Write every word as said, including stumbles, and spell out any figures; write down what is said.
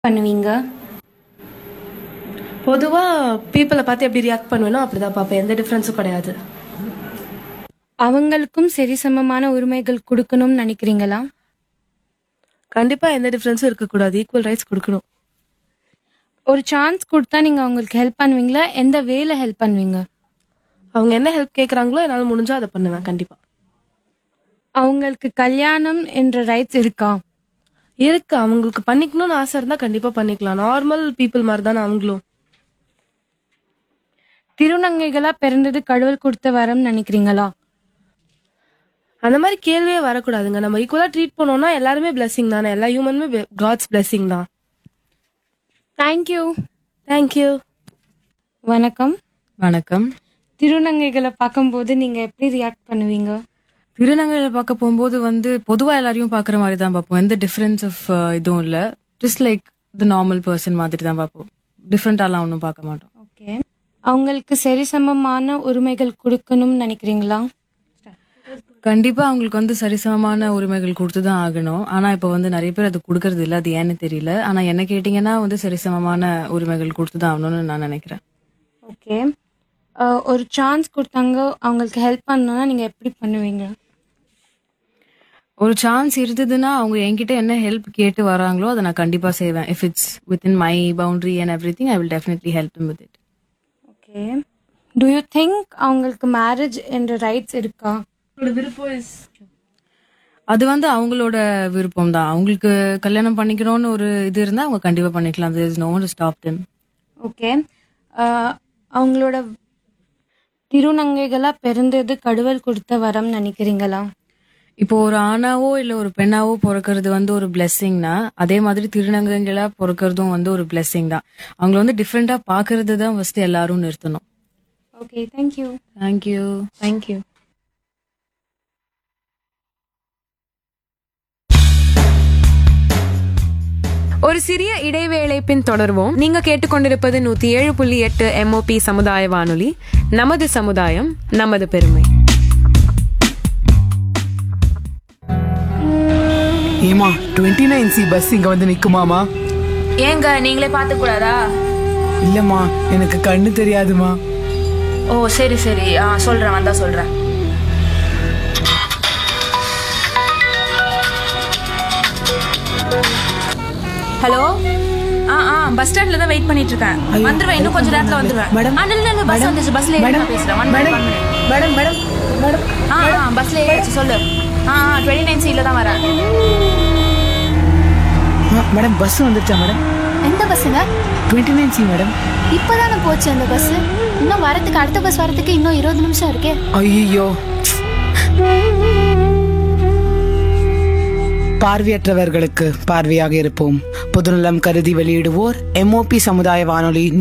பண்ணுவீங்க? பொதுவா பீப்பிள பார்த்து எப்படி ரியாக்ட் பண்ணுவேனோ அப்படிதான் பார்ப்பேன். எந்த டிஃபரன்ஸும் கிடையாது. அவங்களுக்கும் சரிசமமான உரிமைகள் கொடுக்கணும்னு நினைக்கிறீங்களா? கண்டிப்பா எந்த டிஃபரன்ஸும் இருக்கக்கூடாது. ஈக்குவல் ரைட்ஸ் கொடுக்கணும். ஒரு சான்ஸ் கொடுத்தா நீங்க அவங்களுக்கு ஹெல்ப் பண்ணுவீங்களா? எந்த வேல ஹெல்ப் பண்ணுவீங்க? அவங்க என்ன ஹெல்ப் கேட்குறாங்களோ என்னால் முடிஞ்சா அதை பண்ணுவேன் கண்டிப்பா. அவங்களுக்கு கல்யாணம் என்ற ரைட்ஸ் இருக்கா? இருக்கு. அவங்களுக்கு பண்ணிக்கணும்னு ஆசை இருந்தா கண்டிப்பா பண்ணிக்கலாம். நார்மல் பீப்புள் மாதிரி தானே அவங்களும். திருநங்கைகளா பிறந்தது கடவுள் கொடுத்த வரம் நினைக்கிறீங்களா? அந்த மாதிரி கேள்வியே வரக்கூடாதுங்க. நம்ம ஈக்குவலா ட்ரீட் பண்ணோம்னா எல்லாருமே பிளெஸிங் தானே. எல்லா ஹியூமனுமே காட்ஸ் பிளெஸிங் தான். தேங்க்யூ. தேங்க்யூ. வணக்கம். வணக்கம். திருநங்கைகளை பார்க்கும்போது நீங்க எப்படி ரியாக்ட் பண்ணுவீங்க? திருநங்கைகளை பார்க்க போகும்போது வந்து பொதுவா எல்லாரையும் பாக்குற மாதிரி தான் பார்ப்போம். எந்த டிஃபரன்ஸ் ஆஃப் இதுவும் இல்ல. Just like the normal person மாதிரி தான் பார்ப்போம். டிஃப்ரெண்டாலாம் ஒன்றும் பார்க்க மாட்டோம். ஓகே. அவங்களுக்கு சரிசமமான உரிமைகள் கொடுக்கணும்னு நினைக்கிறீங்களா? கண்டிப்பா அவங்களுக்கு வந்து சரிசமமான உரிமைகள் கொடுத்து தான் ஆகணும். ஆனா இப்ப வந்து நிறைய பேர் அது கொடுக்கறது இல்ல. அது ஏன்னு தெரியல. ஆனா என்ன கேட்டீங்கன்னா வந்து சரிசமமான உரிமைகள் கொடுத்து தான் ஆகணும்னு நான் நினைக்கிறேன். ஓகே. ஒரு சான்ஸ் கொடுத்தாங்க அவங்களுக்கு ஹெல்ப் பண்ணணும்னா நீங்க எப்படி பண்ணுவீங்க? ஒரு சான்ஸ் இருந்ததுன்னா அவங்க என்கிட்ட என்ன ஹெல்ப் கேட்டு வராங்களோ அதை நான் கண்டிப்பா செய்வேன். If it's within my boundary and every thing I will definitely help them with it. Okay. To you think அவங்களுக்கு மேரேஜ் என்ற ரைட்ஸ் இருக்கா? அது வந்து அவங்களோட விருப்பம் தான். அவங்களுக்கு கல்யாணம் பண்ணிக்கணும்னு ஒரு இது இருந்தா அவங்க கண்டிப்பா பண்ணிக்கலாம். there is no one to stop them. Okay. அவங்களோட திருநங்கைகளா பிறந்தது கடவுள் கொடுத்த வரம் நினைக்கிறீங்களா? இப்போ ஒரு ஆணாவோ இல்ல ஒரு பெண்ணாவோ பிறக்கிறது வந்து ஒரு பிளெஸிங்னா அதே மாதிரி திருநங்கைகளா பிறக்கிறதும் வந்து ஒரு பிளெஸிங் தான். அவங்கள வந்து டிஃப்ரெண்டா பாக்குறது தான் ஃபர்ஸ்ட் எல்லாரும் நிறுத்தணும். ஓகே. தேங்க்யூ. தேங்க்யூ. தேங்க்யூ. ஒரு சிறிய இடைவேளை பின் தொடர்வோம். நீங்க கேட்டுக்கொண்டிருப்பது நூத்தி ஏழு புள்ளி எட்டு எம்ஓபி சமுதாய வானொலி. நமது சமுதாயம் நமது பெருமை. ஏமா டுவெண்ட்டி நைன் சி பஸ் இங்க வந்து நிக்குமாமா? ஏங்க நீங்களே பார்த்து கூடாதா? இல்லம்மா எனக்கு கண்ணு தெரியாதுமா. ஓ சரி சரி ஆ சொல்றேன், வந்தா சொல்றேன். ஹலோ. ஆ ஆ பஸ் ஸ்டாண்ட்ல தான் வெயிட் பண்ணிட்டு இருக்கேன். வந்துருவேன், இன்னும் கொஞ்ச நேரத்துல வந்துருவேன். மேடம் ஆ இல்ல இல்ல பஸ் வந்துச்சு. பஸ்ல ஏறி நான் பேசுறேன். One minute one minute. Madam madam madam ஆ ஆ பஸ்ல ஏறிச்சு சொல்லு. ஆ ஆ டுவெண்ட்டி நைன் சீட்ல தான் வரேன். மேடம் பஸ் வந்துருச்சா மேடம்? எந்த பஸ்ஸுங்க? Twenty nine C madam. இப்பதானே போச்சு அந்த பஸ். இன்னும் வரதுக்கு அடுத்த பஸ் வரதுக்கு இன்னும் இருபது நிமிஷம் இருக்கே. ஐயோ. பார்வையற்றவர்களுக்கு பார்வையாக இருப்போம். பொதுநலம் கருதி வெளியிடுவோர் எம்ஓபி சமுதாய வானொலி